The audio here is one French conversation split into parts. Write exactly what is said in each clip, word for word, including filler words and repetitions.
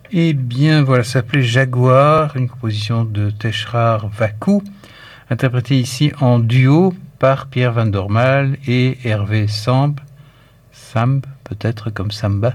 Eh bien, voilà, ça s'appelait Jaguar, une composition de Teshrar Vakou, interprétée ici en duo par Pierre Van Dormael et Hervé Samb, Samb, peut-être comme Samba.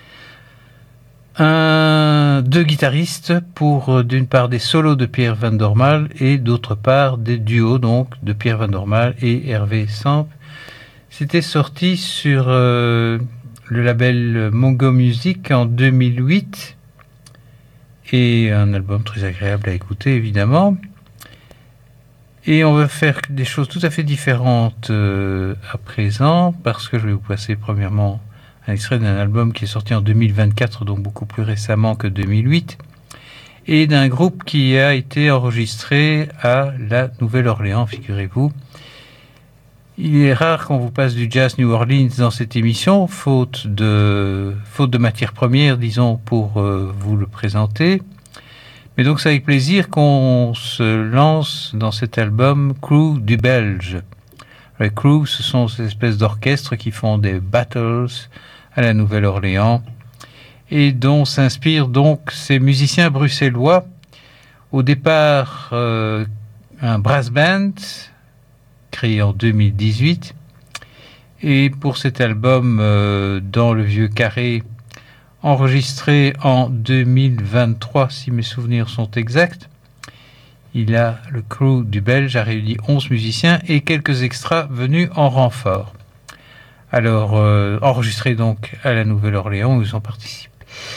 Un, deux guitaristes pour, d'une part, des solos de Pierre Van Dormael et d'autre part, des duos donc de Pierre Van Dormael et Hervé Samb. C'était sorti sur euh, le label Mongo Music en deux mille huit. Et un album très agréable à écouter, évidemment. Et on va faire des choses tout à fait différentes euh, à présent, parce que je vais vous passer premièrement un extrait d'un album qui est sorti en deux mille vingt-quatre, donc beaucoup plus récemment que deux mille huit, et d'un groupe qui a été enregistré à la Nouvelle-Orléans, figurez-vous. Il est rare qu'on vous passe du jazz New Orleans dans cette émission, faute de, faute de matière première, disons, pour euh, vous le présenter. Mais donc c'est avec plaisir qu'on se lance dans cet album Crew du Belge. Les Crew, ce sont ces espèces d'orchestres qui font des battles à la Nouvelle-Orléans et dont s'inspirent donc ces musiciens bruxellois. Au départ, euh, un brass band créé en deux mille dix-huit, et pour cet album euh, dans le Vieux Carré, enregistré en deux mille vingt-trois, si mes souvenirs sont exacts, il a, le crew du Belge a réuni onze musiciens et quelques extras venus en renfort. Alors, euh, enregistré donc à la Nouvelle-Orléans, où ils ont participé.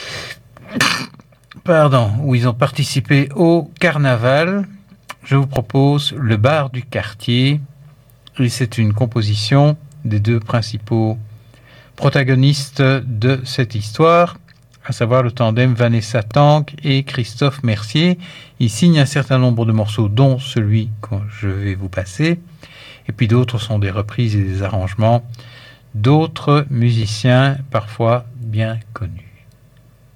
Pardon, où ils ont participé au carnaval. Je vous propose Le Bar du Quartier. Et c'est une composition des deux principaux protagonistes de cette histoire, à savoir le tandem Vanessa Tank et Christophe Mercier. Ils signent un certain nombre de morceaux, dont celui que je vais vous passer, et puis d'autres sont des reprises et des arrangements d'autres musiciens parfois bien connus.